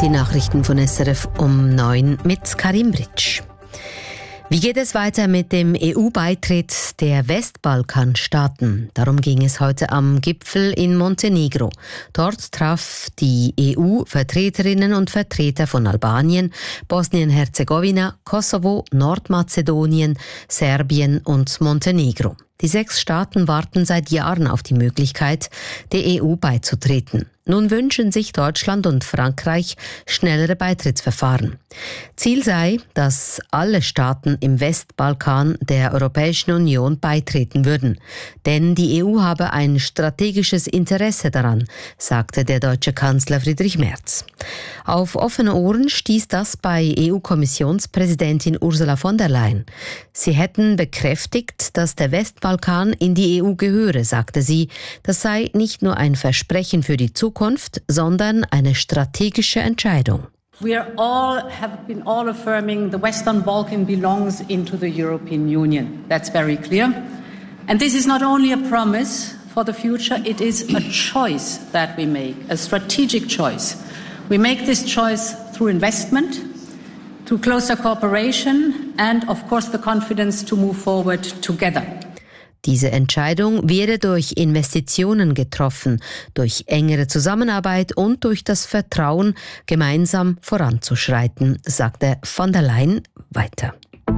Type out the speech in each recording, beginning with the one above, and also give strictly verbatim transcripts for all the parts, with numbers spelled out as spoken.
Die Nachrichten von S R F um neun mit Karim Britsch. Wie geht es weiter mit dem E U-Beitritt der Westbalkanstaaten? Darum ging es heute am Gipfel in Montenegro. Dort traf die E U-Vertreterinnen und Vertreter von Albanien, Bosnien-Herzegowina, Kosovo, Nordmazedonien, Serbien und Montenegro. Die sechs Staaten warten seit Jahren auf die Möglichkeit, der E U beizutreten. Nun wünschen sich Deutschland und Frankreich schnellere Beitrittsverfahren. Ziel sei, dass alle Staaten im Westbalkan der Europäischen Union beitreten würden. Denn die E U habe ein strategisches Interesse daran, sagte der deutsche Kanzler Friedrich Merz. Auf offene Ohren stieß das bei E U-Kommissionspräsidentin Ursula von der Leyen. Sie hätten bekräftigt, dass der Westbalkan in die E U gehöre, sagte sie. Das sei nicht nur ein Versprechen für die Zukunft, sondern eine strategische Entscheidung. We are all have been all affirming the Western Balkan belongs into the European Union. That's very clear. And this is not only a promise for the future, it is a choice that we make, a strategic choice. We make this choice through investment, through closer cooperation and of course the confidence to move forward together. Diese Entscheidung werde durch Investitionen getroffen, durch engere Zusammenarbeit und durch das Vertrauen, gemeinsam voranzuschreiten, sagte von der Leyen weiter.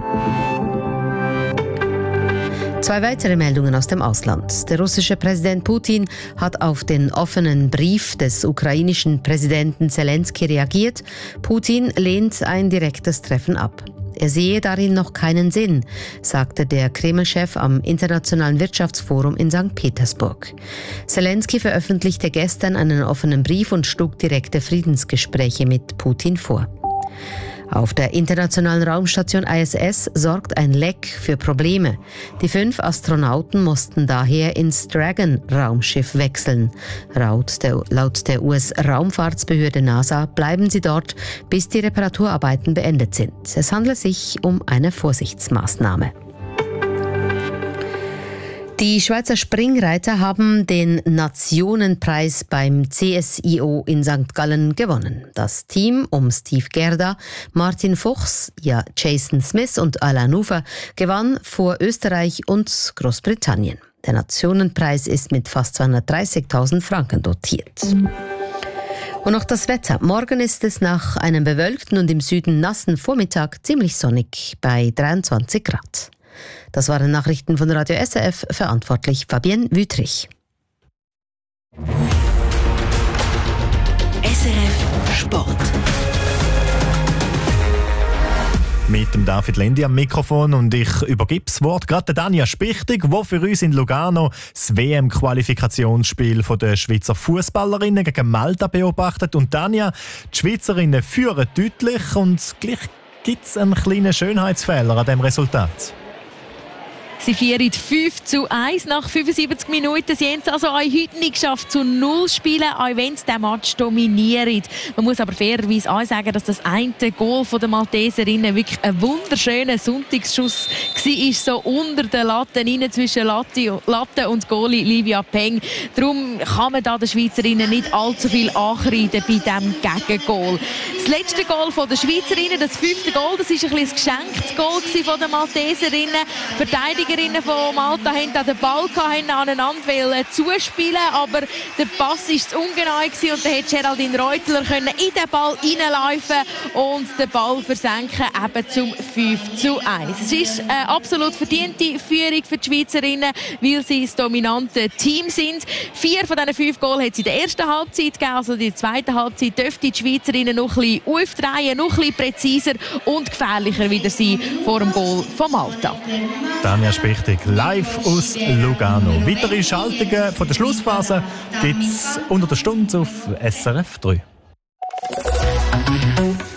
Zwei weitere Meldungen aus dem Ausland. Der russische Präsident Putin hat auf den offenen Brief des ukrainischen Präsidenten Zelensky reagiert. Putin lehnt ein direktes Treffen ab. Er sehe darin noch keinen Sinn, sagte der Kreml-Chef am Internationalen Wirtschaftsforum in Sankt Petersburg. Zelensky veröffentlichte gestern einen offenen Brief und schlug direkte Friedensgespräche mit Putin vor. Auf der internationalen Raumstation I S S sorgt ein Leck für Probleme. Die fünf Astronauten mussten daher ins Dragon-Raumschiff wechseln. Laut der, laut der U S-Raumfahrtsbehörde NASA bleiben sie dort, bis die Reparaturarbeiten beendet sind. Es handelt sich um eine Vorsichtsmaßnahme. Die Schweizer Springreiter haben den Nationenpreis beim C S I O in Sankt Gallen gewonnen. Das Team um Steve Gerda, Martin Fuchs, ja Jason Smith und Alain Ufer gewann vor Österreich und Großbritannien. Der Nationenpreis ist mit fast zweihundertdreißigtausend Franken dotiert. Und noch das Wetter. Morgen ist es nach einem bewölkten und im Süden nassen Vormittag ziemlich sonnig bei dreiundzwanzig Grad. Das waren Nachrichten von Radio S R F, verantwortlich Fabienne Wüthrich. S R F Sport. Mit dem David Lendi am Mikrofon und ich übergebe das Wort gerade der Danja Spichtig, die für uns in Lugano das W M-Qualifikationsspiel der Schweizer Fußballerinnen gegen Malta beobachtet. Und Danja, die Schweizerinnen führen deutlich und gleich gibt es einen kleinen Schönheitsfehler an diesem Resultat. Sie führen fünf zu eins nach fünfundsiebzig Minuten. Sie haben es also auch heute nicht geschafft, zu null spielen, auch wenn sie den Match dominieren. Man muss aber fairerweise auch sagen, dass das eine Goal der Malteserinnen wirklich ein wunderschöner Sonntagsschuss war, so unter den Latten, rein zwischen Latte und Goalie Livia Peng. Darum kann man da den Schweizerinnen nicht allzu viel ankreiden bei diesem Gegengoal. Das letzte Goal der Schweizerinnen, das fünfte Goal, das war ein bisschen ein geschenktes Goal von den Malteserinnen. Verteidigerinnen von Malta haben den Ball aneinander zuspielen, aber der Pass war zu ungenau und dann hat Geraldine Reutler in den Ball reinlaufen und den Ball versenken, eben zum fünf zu eins. Es ist eine absolut verdiente Führung für die Schweizerinnen, weil sie das dominante Team sind. Vier von diesen fünf Goals hat es in der ersten Halbzeit gegeben, also in der zweiten Halbzeit dürften die Schweizerinnen noch ein bisschen aufdrehen, noch ein bisschen präziser und gefährlicher wieder sein vor dem Goal von Malta. Danja Spichtig, live aus Lugano. Weitere Schaltungen von der Schlussphase gibt es unter der Stunde auf S R F drei.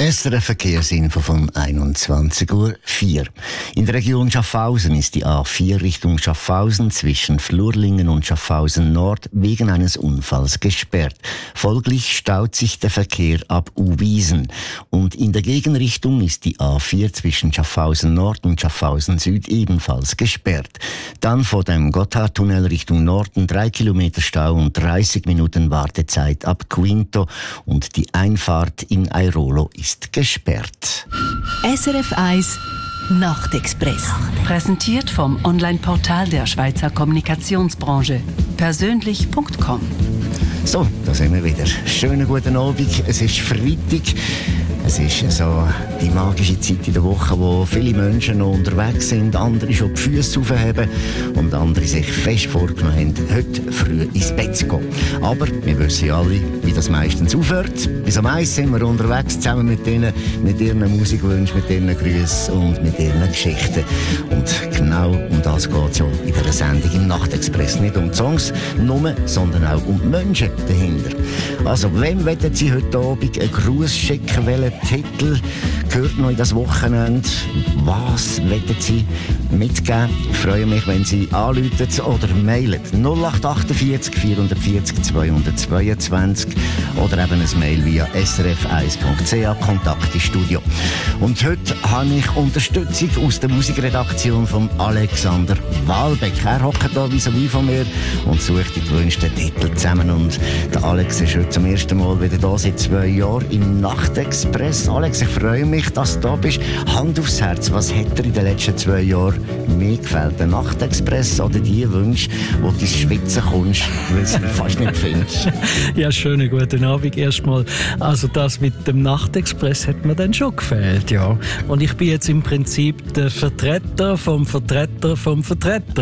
S R F-Verkehrsinfo von einundzwanzig Uhr vier. In der Region Schaffhausen ist die A vier Richtung Schaffhausen zwischen Flurlingen und Schaffhausen Nord wegen eines Unfalls gesperrt. Folglich staut sich der Verkehr ab Uwiesen. Und in der Gegenrichtung ist die A vier zwischen Schaffhausen Nord und Schaffhausen Süd ebenfalls gesperrt. Dann vor dem Gotthardtunnel Richtung Norden drei Kilometer Stau und dreißig Minuten Wartezeit ab Quinto und die Einfahrt in Airolo ist ist gesperrt. S R F eins Nachtexpress. Präsentiert vom Online-Portal der Schweizer Kommunikationsbranche. persönlich punkt com. So, da sind wir wieder. Schönen guten Abend. Es ist Freitag. Es ist so die magische Zeit in der Woche, wo viele Menschen noch unterwegs sind, andere schon die Füße aufheben und andere sich fest vorgenommen haben, heute früh ins Bett zu gehen. Aber wir wissen ja alle, wie das meistens aufhört. Bis am eins sind wir unterwegs, zusammen mit ihnen, mit ihren Musikwünschen, mit ihren Grüßen und mit ihren Geschichten. Und genau um das geht es ja in dieser Sendung im Nachtexpress. Nicht um die Songs nur, sondern auch um die Menschen dahinter. Also, wem wollen Sie heute Abend einen Gruß schicken? Welchen Titel gehört noch in das Wochenende? Was wollen Sie mitgeben? Ich freue mich, wenn Sie anrufen oder mailen. null acht achtundvierzig vierhundertvierzig zweihundertzweiundzwanzig oder eben ein Mail via s r f eins punkt c h, Kontakt ins Studio. Und heute habe ich Unterstützung aus der Musikredaktion von Alexander Walbeck. Er hockt da vis-à-vis von mir und sucht die gewünschten Titel zusammen. Und der Alex ist heute zum ersten Mal wieder da, seit zwei Jahren im Nachtexpress. Alex, ich freue mich, dass du da bist. Hand aufs Herz, was hat dir in den letzten zwei Jahren mehr gefällt? Der Nachtexpress oder die Wünsche, wo du ins Schwitzen kommst, weil du ihn fast nicht findest? Ja, schönen guten Abend erstmal. Also das mit dem Nachtexpress hat mir dann schon gefällt, ja. Und ich bin jetzt im Prinzip der Vertreter vom Vertreter vom Vertreter.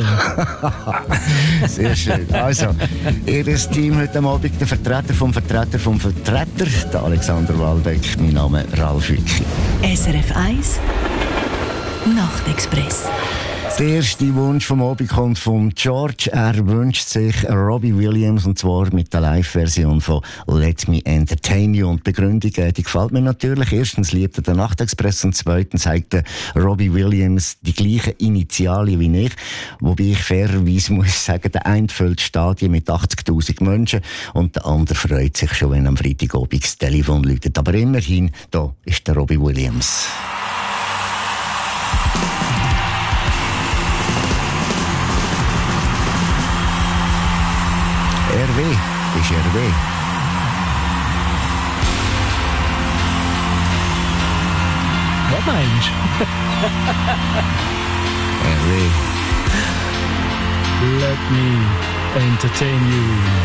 Sehr schön. Also, ihr Team heute Abend, der Vertreter vom Vertreter vom Vertreter, der Alexander Walbeck, mein Name Ralf Hücki. S R F eins Nachtexpress. Der erste Wunsch vom Abend kommt von George. Er wünscht sich Robbie Williams, und zwar mit der Live-Version von Let Me Entertain You. Und die Begründung, die gefällt mir natürlich. Erstens liebt er den Nachtexpress und zweitens zeigt der Robbie Williams die gleichen Initialien wie ich. Wobei ich fairerweise muss sagen, der eine füllt Stadien mit achtzigtausend Menschen und der andere freut sich schon, wenn am Freitagabend das Telefon läutet. Aber immerhin, da ist der Robbie Williams. R W ist R W. Was meinst du? R W. Let me entertain you.